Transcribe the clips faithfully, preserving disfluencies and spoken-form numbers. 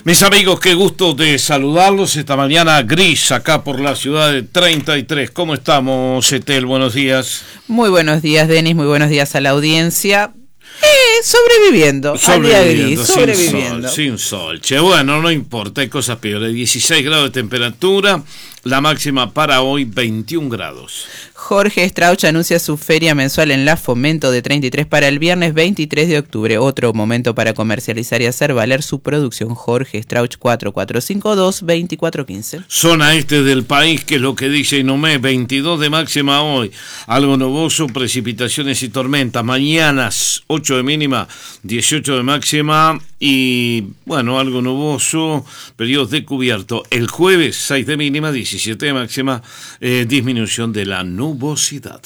Mis amigos, qué gusto de saludarlos esta mañana gris acá por la ciudad de treinta y tres. ¿Cómo estamos, Etel? Buenos días. Muy buenos días, Denis. Muy buenos días a la audiencia. Eh, sobreviviendo, sobreviviendo, al día gris, sobreviviendo. Sin sol, sin sol. Che, bueno, no importa, hay cosas peores. dieciséis grados de temperatura, la máxima para hoy veintiún grados. Jorge Strauch anuncia su feria mensual en la Fomento de treinta y tres para el viernes veintitrés de octubre. Otro momento para comercializar y hacer valer su producción. Jorge Strauch cuatro cuatro cinco dos, dos cuatro uno cinco. Zona este del país, que es lo que dice Inomé, veintidós de máxima hoy. Algo nuboso, precipitaciones y tormentas. Mañanas ocho de mínima, dieciocho de máxima y, bueno, algo nuboso, periodos de cubierto. El jueves seis de mínima, diecisiete de máxima, eh, disminución de la nubosidad.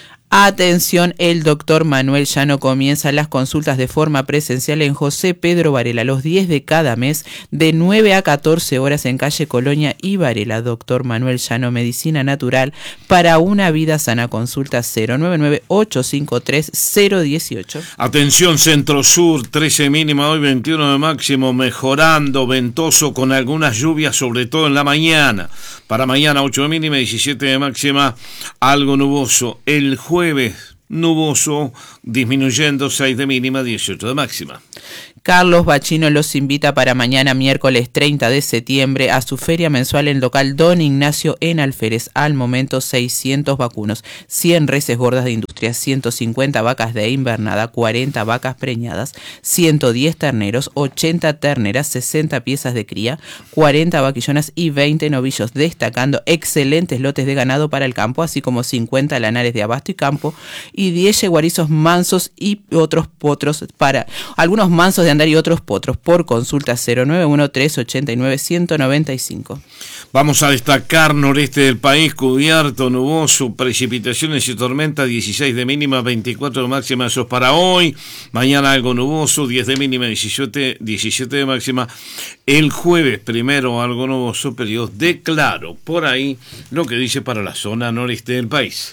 Atención, el doctor Manuel Llano comienza las consultas de forma presencial en José Pedro Varela los diez de cada mes, de nueve a catorce horas en calle Colonia y Varela. Doctor Manuel Llano, medicina natural para una vida sana. Consulta cero nueve nueve, ocho cinco tres, cero uno ocho. Atención, Centro Sur, trece mínima hoy, veintiuno de máximo, mejorando, ventoso con algunas lluvias, sobre todo en la mañana. Para mañana ocho de mínima, diecisiete de máxima, algo nuboso. El jueves Jueves nuboso, disminuyendo, seis de mínima, dieciocho de máxima. Carlos Bachino los invita para mañana miércoles treinta de septiembre a su feria mensual en local Don Ignacio en Alférez. Al momento seiscientos vacunos, cien reses gordas de industria, ciento cincuenta vacas de invernada, cuarenta vacas preñadas, ciento diez terneros, ochenta terneras, sesenta piezas de cría, cuarenta vaquillonas y veinte novillos, destacando excelentes lotes de ganado para el campo, así como cincuenta lanares de abasto y campo y diez yeguarizos mansos y otros potros para algunos mansos de andar y otros potros. Por consulta cero nueve uno, tres ochenta y nueve, ciento noventa y cinco. Vamos a destacar noreste del país, cubierto, nuboso, precipitaciones y tormentas, dieciséis de mínima, veinticuatro de máxima, eso es para hoy. Mañana algo nuboso, diez de mínima, diecisiete, diecisiete de máxima. El jueves primero algo nuboso, periodos de claro. Por ahí lo que dice para la zona noreste del país.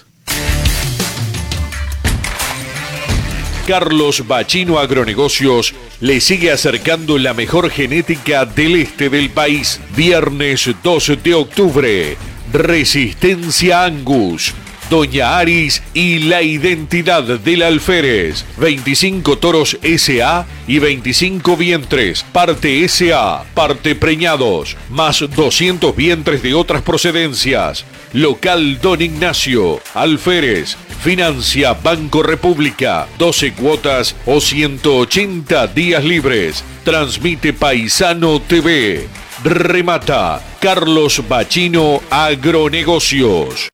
Carlos Bachino Agronegocios le sigue acercando la mejor genética del este del país. Viernes dos de octubre, Resistencia Angus, Doña Aris y la identidad del alférez. veinticinco toros S A y veinticinco vientres, parte S A, parte preñados, más doscientos vientres de otras procedencias. Local Don Ignacio, alférez, financia Banco República, doce cuotas o ciento ochenta días libres. Transmite Paisano T V. Remata Carlos Bachino Agronegocios.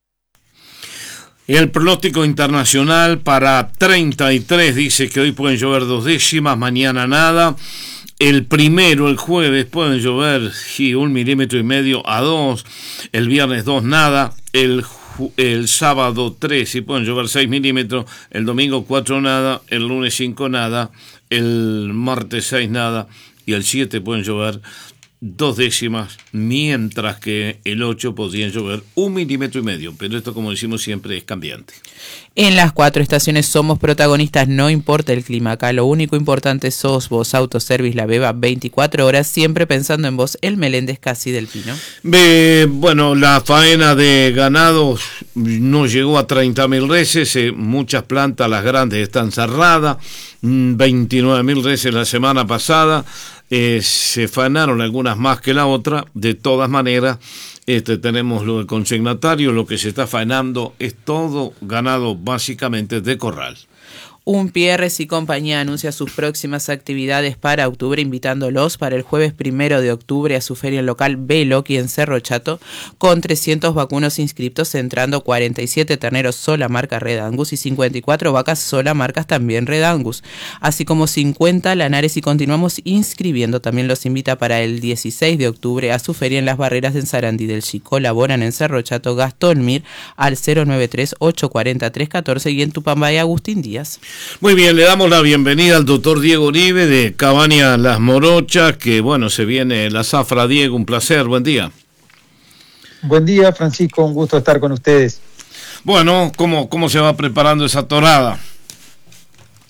El pronóstico internacional para treinta y tres dice que hoy pueden llover dos décimas, mañana nada. El primero, el jueves, pueden llover sí, un milímetro y medio a dos. El viernes dos, nada. El, el sábado tres, y pueden llover seis milímetros. El domingo cuatro, nada. El lunes cinco, nada. El martes seis, nada. Y el siete pueden llover dos décimas, mientras que el ocho podrían llover un milímetro y medio, pero esto, como decimos siempre, es cambiante. En las cuatro estaciones somos protagonistas, no importa el clima acá, lo único importante sos vos. Autoservice La Beba, veinticuatro horas, siempre pensando en vos. El Meléndez Casi del Pino. Eh, bueno, la faena de ganado no llegó a treinta mil reses, eh, muchas plantas, las grandes, están cerradas, veintinueve mil reses la semana pasada. Eh, se faenaron algunas más que la otra. De todas maneras, este, tenemos lo del consignatario. Lo que se está faenando es todo ganado básicamente de corral. Un Pierres y compañía anuncia sus próximas actividades para octubre, invitándolos para el jueves primero de octubre a su feria local Beloki en Cerro Chato, con trescientos vacunos inscriptos, entrando cuarenta y siete terneros sola marca Red Angus y cincuenta y cuatro vacas sola marcas también Red Angus, así como cincuenta lanares, y continuamos inscribiendo. También los invita para el dieciséis de octubre a su feria en Las Barreras de Sarandí del Chi. Colaboran en Cerro Chato Gastón Mir al cero nueve tres, ocho cuatro cero, tres uno cuatro y en Tupambay Agustín Díaz. Muy bien, le damos la bienvenida al doctor Diego Uribe de Cabaña Las Morochas, que bueno, se viene la zafra. Diego, un placer, buen día. Buen día, Francisco, un gusto estar con ustedes. Bueno, ¿cómo, cómo se va preparando esa torada?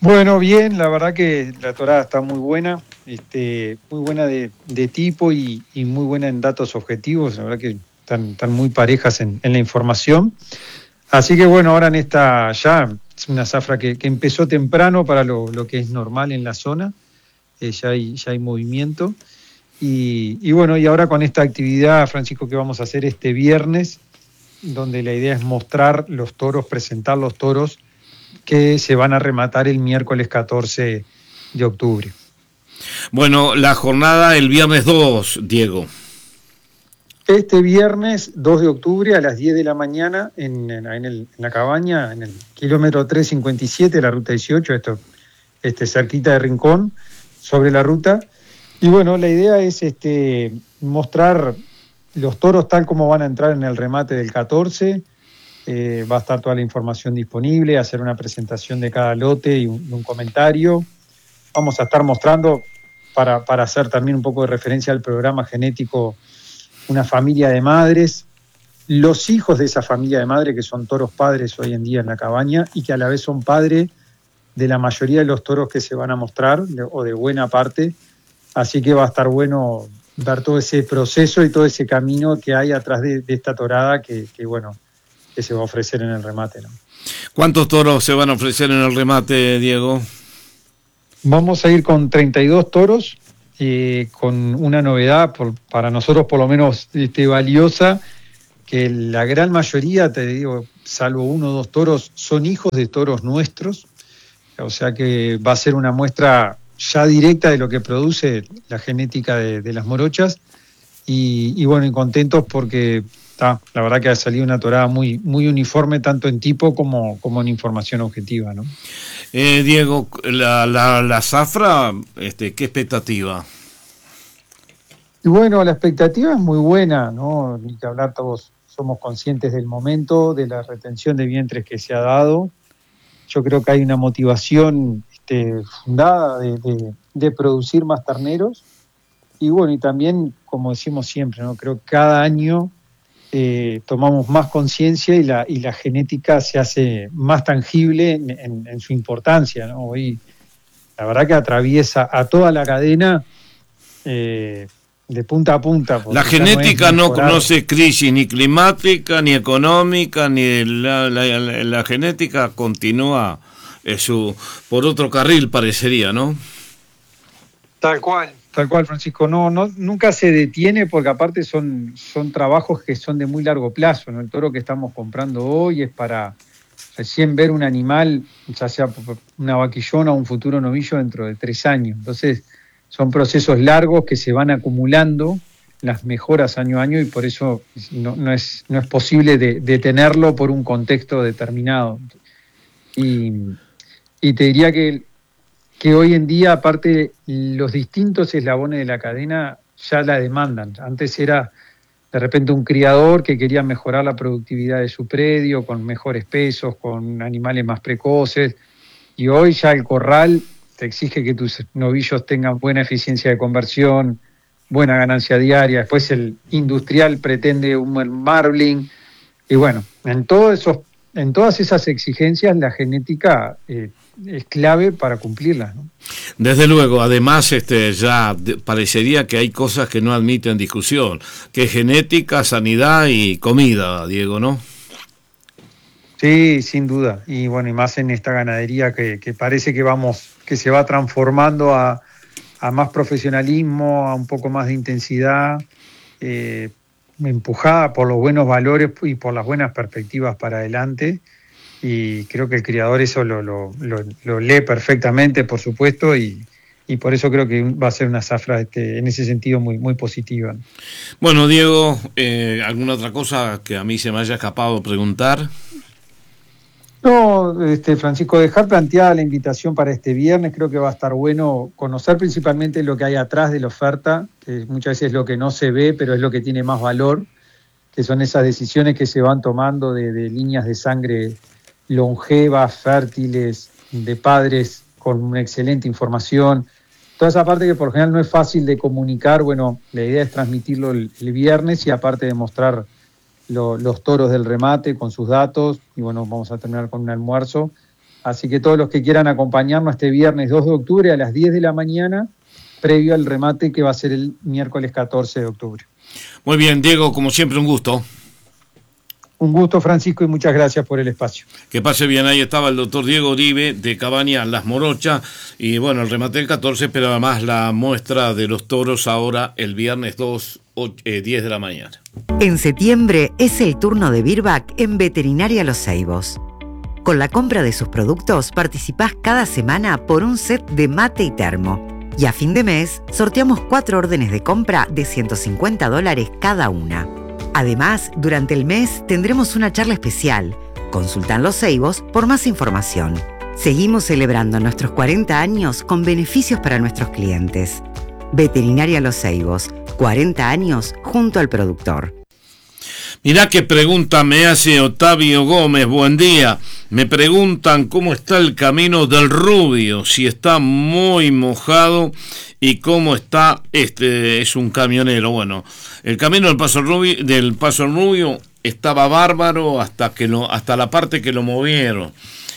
Bueno, bien, la verdad que la torada está muy buena, este, muy buena de, de tipo y, y muy buena en datos objetivos, la verdad que están, están muy parejas en, en la información. Así que bueno, ahora en esta ya es una zafra que, que empezó temprano para lo, lo que es normal en la zona, eh, ya, hay, ya hay movimiento. Y, y bueno, y ahora con esta actividad, Francisco, que vamos a hacer este viernes, donde la idea es mostrar los toros, presentar los toros que se van a rematar el miércoles catorce de octubre. Bueno, la jornada el viernes dos, Diego. Este viernes dos de octubre a las diez de la mañana en, en, en, el, en la cabaña, en el kilómetro trescientos cincuenta y siete, la ruta dieciocho, esto, este, cerquita de Rincón, sobre la ruta. Y bueno, la idea es este, mostrar los toros tal como van a entrar en el remate del catorce. Eh, va a estar toda la información disponible, hacer una presentación de cada lote y un, un comentario. Vamos a estar mostrando, para, para hacer también un poco de referencia al programa genético, una familia de madres, los hijos de esa familia de madres, que son toros padres hoy en día en la cabaña, y que a la vez son padres de la mayoría de los toros que se van a mostrar, de, o de buena parte. Así que va a estar bueno ver todo ese proceso y todo ese camino que hay atrás de, de esta torada que, que, bueno, que se va a ofrecer en el remate, ¿no? ¿Cuántos toros se van a ofrecer en el remate, Diego? Vamos a ir con treinta y dos toros, eh, con una novedad, por, para nosotros por lo menos este, valiosa, que la gran mayoría, te digo, salvo uno o dos toros, son hijos de toros nuestros, o sea que va a ser una muestra ya directa de lo que produce la genética de, de las morochas, y, y bueno, y contentos porque ta, la verdad que ha salido una torada muy, muy uniforme, tanto en tipo como, como en información objetiva, ¿no? Eh, Diego, la, la, la zafra, este, ¿qué expectativa? Y bueno, la expectativa es muy buena, ¿no? Ni que hablar, todos somos conscientes del momento, de la retención de vientres que se ha dado. Yo creo que hay una motivación este, fundada de, de, de producir más terneros. Y bueno, y también, como decimos siempre, ¿no? Creo que cada año eh, tomamos más conciencia y la, y la genética se hace más tangible en, en, en su importancia, ¿no? Hoy, la verdad que atraviesa a toda la cadena eh, de punta a punta. La genética no, no conoce crisis ni climática, ni económica, ni la, la, la, la genética continúa eh, su, por otro carril, parecería, ¿no? Tal cual. Tal cual, Francisco. No, no, nunca se detiene porque aparte son, son trabajos que son de muy largo plazo, ¿no? El toro que estamos comprando hoy es para recién ver un animal, ya sea una vaquillona o un futuro novillo dentro de tres años. Entonces, son procesos largos que se van acumulando, las mejoras año a año, y por eso no, no, es, no es posible de, detenerlo por un contexto determinado. Y, y te diría que que hoy en día, aparte, los distintos eslabones de la cadena ya la demandan. Antes era, de repente, un criador que quería mejorar la productividad de su predio, con mejores pesos, con animales más precoces, y hoy ya el corral te exige que tus novillos tengan buena eficiencia de conversión, buena ganancia diaria. Después el industrial pretende un marbling, y bueno, en todos esos, en todas esas exigencias la genética eh, es clave para cumplirlas, ¿no? Desde luego, además este ya de, parecería que hay cosas que no admiten discusión, que es genética, sanidad y comida, Diego, ¿no? Sí, sin duda, y bueno, y más en esta ganadería que, que parece que vamos, que se va transformando a, a más profesionalismo, a un poco más de intensidad, eh, empujada por los buenos valores y por las buenas perspectivas para adelante. Y creo que el criador eso lo, lo, lo, lo lee perfectamente, por supuesto, y, y por eso creo que va a ser una zafra este, en ese sentido muy, muy positiva. Bueno, Diego, eh, ¿alguna otra cosa que a mí se me haya escapado preguntar? No, este, Francisco, dejar planteada la invitación para este viernes. Creo que va a estar bueno conocer principalmente lo que hay atrás de la oferta, que muchas veces es lo que no se ve, pero es lo que tiene más valor, que son esas decisiones que se van tomando de, de líneas de sangre longevas, fértiles, de padres con una excelente información. Toda esa parte que por lo general no es fácil de comunicar, bueno, la idea es transmitirlo el, el viernes y aparte de mostrar lo, los toros del remate con sus datos, y bueno, vamos a terminar con un almuerzo, Así que todos los que quieran acompañarnos este viernes dos de octubre a las diez de la mañana, previo al remate que va a ser el miércoles catorce de octubre. Muy bien, Diego, como siempre, un gusto. Un gusto, Francisco, y muchas gracias por el espacio. Que pase bien, ahí estaba el doctor Diego Uribe de Cabañas Las Morochas, y bueno, el remate del catorce, pero además la muestra de los toros ahora el viernes dos, diez de la mañana. En septiembre es el turno de Virbac en Veterinaria Los Ceibos. Con la compra de sus productos participás cada semana por un set de mate y termo. Y a fin de mes sorteamos cuatro órdenes de compra de ciento cincuenta dólares cada una. Además, durante el mes tendremos una charla especial. Consulta en Los Ceibos por más información. Seguimos celebrando nuestros cuarenta años con beneficios para nuestros clientes. Veterinaria Los Ceibos, cuarenta años junto al productor. Mirá qué pregunta me hace Octavio Gómez, buen día. Me preguntan cómo está el camino del Rubio, si está muy mojado y cómo está, este es un camionero. Bueno, el camino del Paso Rubio, del Paso Rubio estaba bárbaro hasta que lo, hasta la parte que lo movieron.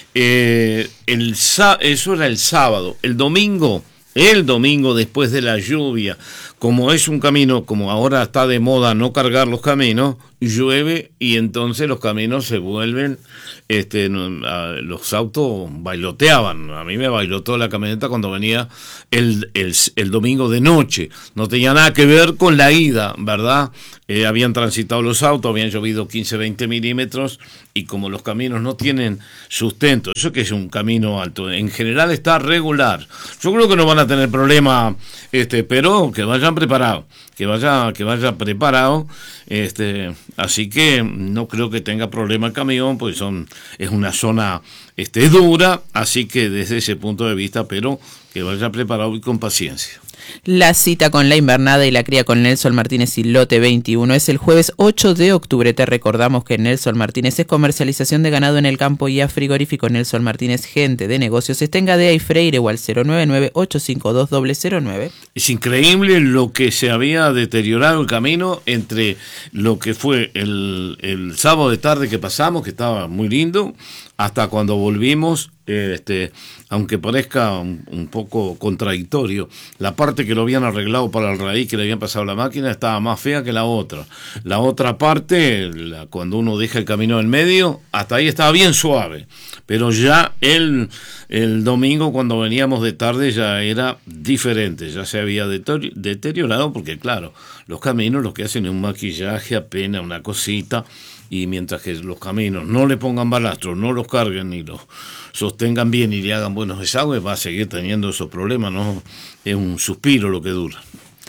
Eh, el, eso era el sábado, el domingo. El domingo, después de la lluvia, como es un camino, como ahora está de moda no cargar los caminos, llueve y entonces los caminos se vuelven, este, los autos bailoteaban. A mí me bailotó la camioneta cuando venía el, el, el domingo de noche. No tenía nada que ver con la ida, ¿verdad? Eh, habían transitado los autos, habían llovido quince, veinte milímetros y como los caminos no tienen sustento, eso que es un camino alto, en general está regular. Yo creo que no van a tener problema, este, pero que vayan preparados, que vaya, que vaya preparado, este, así que no creo que tenga problema el camión, pues son, es una zona este, dura, así que desde ese punto de vista, pero que vaya preparado y con paciencia. La cita con la invernada y la cría con Nelson Martínez y Lote veintiuno es el jueves ocho de octubre. Te recordamos que Nelson Martínez es comercialización de ganado en el campo y a frigorífico Nelson Martínez, gente de negocios. Está en Gadea y Freire o al cero nueve nueve, ocho cinco dos, cero cero nueve. Es increíble lo que se había deteriorado el camino entre lo que fue el, el sábado de tarde que pasamos, que estaba muy lindo, hasta cuando volvimos, este, aunque parezca un, un poco contradictorio, la parte que lo habían arreglado para el raíz, que le habían pasado la máquina, estaba más fea que la otra. La otra parte, la, cuando uno deja el camino en medio, hasta ahí estaba bien suave, pero ya el, el domingo cuando veníamos de tarde ya era diferente, ya se había deteriorado, porque claro, los caminos lo que hacen es un maquillaje, apenas una cosita, y mientras que los caminos no le pongan balastros, no los carguen ni los sostengan bien y le hagan buenos desagües, va a seguir teniendo esos problemas, ¿no? Es un suspiro lo que dura.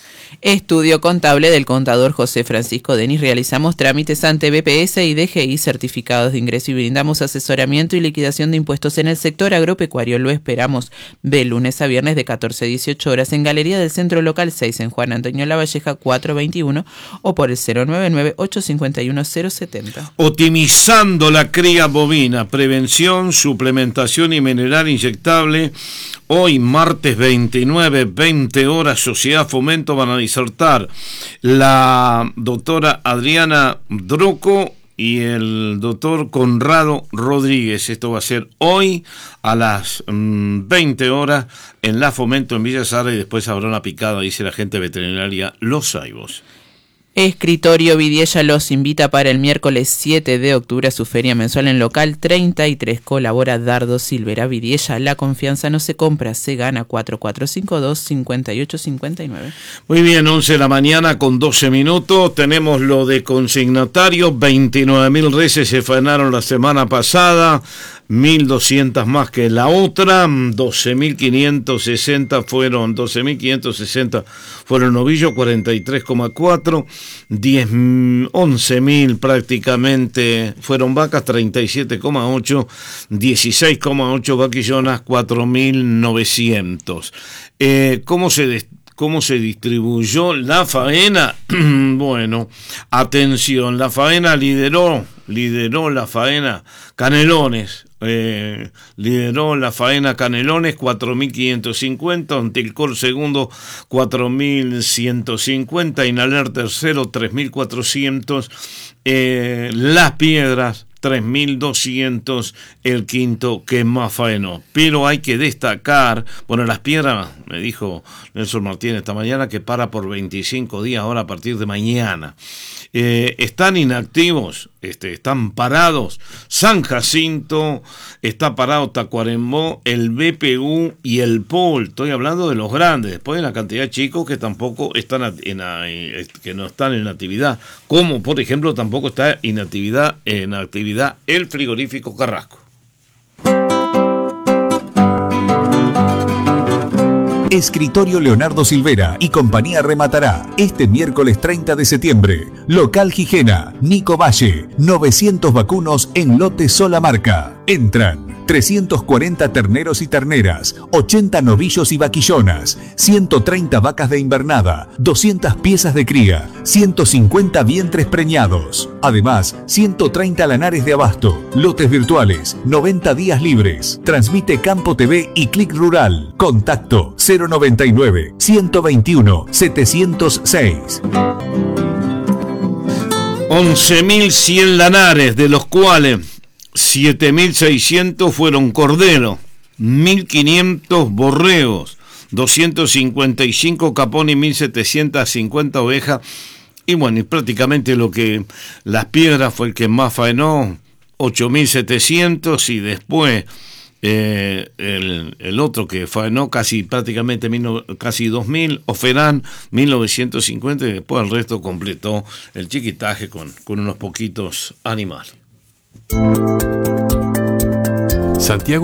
Estudio contable del contador José Francisco Denis. Realizamos trámites ante B P S y D G I, certificados de ingreso, y brindamos asesoramiento y liquidación de impuestos en el sector agropecuario. Lo esperamos de lunes a viernes de catorce a dieciocho horas en Galería del Centro Local seis en Juan Antonio Lavalleja cuatrocientos veintiuno o por el cero nueve nueve, ocho cinco uno, cero setenta. Optimizando la cría bovina, prevención, suplementación y mineral inyectable. Hoy, martes veintinueve, veinte horas, Sociedad Fomento, van a disertar la doctora Adriana Droco y el doctor Conrado Rodríguez. Esto va a ser hoy a las mmm, veinte horas en la Fomento en Villa Sara, y después habrá una picada, dice la gente veterinaria Los Ceibos. Escritorio Vidiella los invita para el miércoles siete de octubre a su feria mensual en local treinta y tres. Colabora Dardo Silvera. Vidiella, la confianza no se compra, se gana. Cuatro cuatro cinco dos, cinco ocho cinco nueve. Muy bien, once de la mañana con doce minutos. Tenemos lo de consignatario. veintinueve mil reses se faenaron la semana pasada, mil doscientas más que la otra. doce mil quinientos sesenta fueron, doce mil quinientos sesenta fueron novillos, cuarenta y tres coma cuatro. diez, once mil prácticamente fueron vacas, treinta y siete coma ocho, dieciséis coma ocho vaquillonas, cuatro mil novecientos. Eh, ¿cómo se ¿Cómo se distribuyó la faena? Bueno, atención, la faena lideró, lideró la faena Canelones, eh, lideró la faena Canelones, cuatro mil quinientos cincuenta, Antilcor segundo, cuatro mil ciento cincuenta, Inaler tercero, tres mil cuatrocientos, eh, Las Piedras tres mil doscientos el quinto que más faenó. Pero hay que destacar, bueno, Las Piedras, me dijo Nelson Martínez esta mañana, que para por veinticinco días ahora a partir de mañana. Eh, están inactivos, este, están parados San Jacinto, está parado Tacuarembó, el B P U y el P O L. Estoy hablando de los grandes. Después hay una cantidad de chicos que tampoco están en, en, que no están en actividad, como por ejemplo tampoco está en actividad en actividad el frigorífico Carrasco. Escritorio Leonardo Silvera y compañía rematará este miércoles treinta de septiembre. Local Gijena, Nico Valle, novecientos vacunos en lote sola marca. Entran trescientos cuarenta terneros y terneras, ochenta novillos y vaquillonas, ciento treinta vacas de invernada, doscientas piezas de cría, ciento cincuenta vientres preñados. Además, ciento treinta lanares de abasto, lotes virtuales, noventa días libres. Transmite Campo T V y Clic Rural. Contacto cero noventa y nueve, ciento veintiuno, setecientos seis. once mil cien lanares, de los cuales siete mil seiscientos fueron corderos, mil quinientos borregos, doscientos cincuenta y cinco capones y mil setecientos cincuenta ovejas. Y bueno, y prácticamente lo que Las Piedras fue el que más faenó, ocho mil setecientos, y después eh, el, el otro que faenó casi prácticamente mil, casi dos mil, Oferán mil novecientos cincuenta, y después el resto completó el chiquitaje con, con unos poquitos animales. Santiago